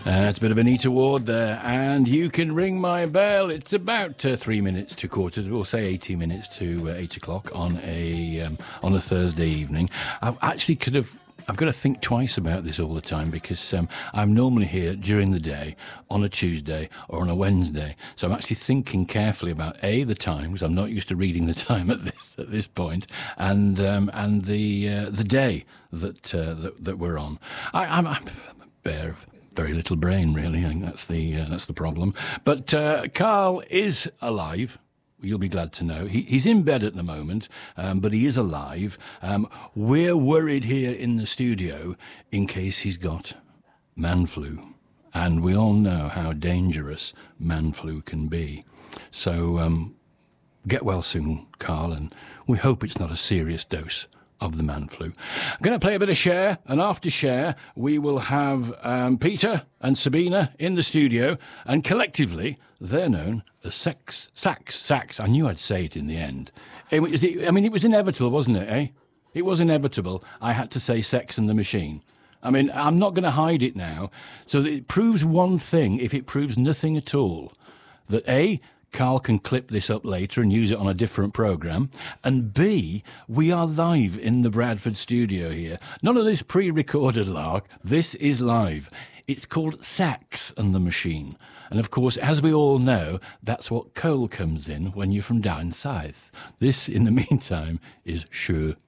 It's a bit of Anita Ward there, and you can ring my bell. It's about 3 minutes to quarters, we'll say 80 minutes to 8 o'clock on a Thursday evening. I've got to think twice about this all the time because I'm normally here during the day on a Tuesday or on a Wednesday. So I'm actually thinking carefully about the time, because I'm not used to reading the time at this point, and the day that we're on. I'm a bear of very little brain, really. I think that's the problem. But Carl is alive. You'll be glad to know. He's in bed at the moment, but he is alive. We're worried here in the studio in case he's got man flu. And we all know how dangerous man flu can be. So get well soon, Carl, and we hope it's not a serious dose of the man flu. I'm going to play a bit of Cher, and after Cher, we will have Peter and Sabina in the studio, and collectively, they're known as Sax. I knew I'd say it in the end. It was inevitable, wasn't it, eh? It was inevitable. I had to say Sex and the Machine. I mean, I'm not going to hide it now. So it proves one thing, if it proves nothing at all, that A, Carl can clip this up later and use it on a different programme. And B, we are live in the Bradford studio here. None of this pre-recorded lark. This is live. It's called Sax and the Machine. And of course, as we all know, that's what coal comes in when you're from down south. This, in the meantime, is Sure